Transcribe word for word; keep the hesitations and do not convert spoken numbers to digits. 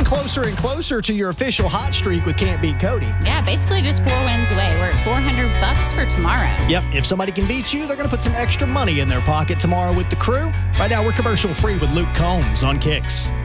getting closer and closer to your official hot streak with Can't Beat Cody. Yeah, basically just four wins away. We're at four hundred bucks for tomorrow. Yep, if somebody can beat you, they're going to put some extra money in their pocket tomorrow with the crew. Right now, we're commercial free with Luke Combs on Kicks.